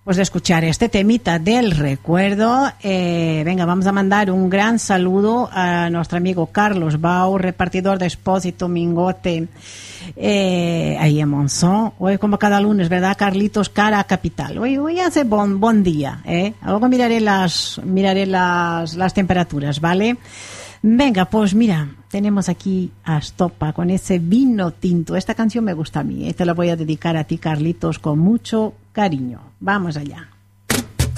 Pues de escuchar este temita del recuerdo, venga, vamos a mandar un gran saludo a nuestro amigo Carlos Bau, repartidor de Expósito Mingote, ahí en Monzón. Hoy como cada lunes, ¿verdad, Carlitos? Cara a capital. Hoy hace buen día, Luego miraré las temperaturas, ¿vale? Venga, pues mira, tenemos aquí a Estopa con ese vino tinto. Esta canción me gusta a mí. Te la voy a dedicar a ti, Carlitos, con mucho cariño. Vamos allá.